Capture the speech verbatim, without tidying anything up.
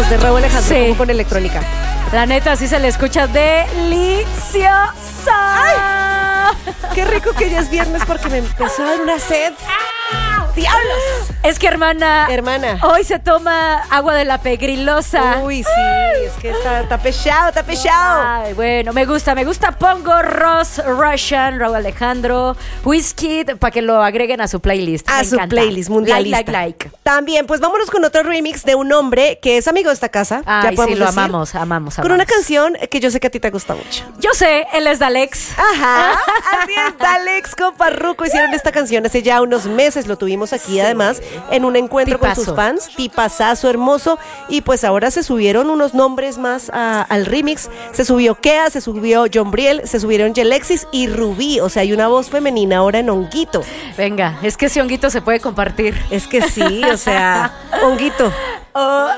voz de Raúl Alejandro, Sí. como con electrónica. La neta, sí se le escucha deliciosa. ¡Ay! Qué rico que ya es viernes porque me empezó a dar una sed. ¡Diablos! Es que, hermana, Hermana. hoy se toma agua de la pegrilosa. Uy, sí, es que está, está pechado, está pechado. Ay, bueno, me gusta, me gusta. Pongo Ross Russian, Raúl Alejandro, Whiskey, para que lo agreguen a su playlist. A Me su encanta. playlist mundialista. Like, like, like. También, pues vámonos con otro remix de un hombre que es amigo de esta casa. Ay, ya sí, podemos lo decir, amamos, amamos, amamos. Con una canción que yo sé que a ti te gusta mucho. Yo sé, él es Dalex. Ajá, así es, Dalex con Farruko hicieron esta canción hace ya unos meses, lo tuvimos aquí además en un encuentro Tipazo. con sus fans, tipazazo hermoso, y pues ahora se subieron unos nombres más a- al remix, se subió Kea, se subió John Briel, se subieron Yelexis y Rubí, o sea, hay una voz femenina ahora en Honguito. Venga, es que ese honguito se puede compartir. Es que sí, o sea, Honguito. Oh,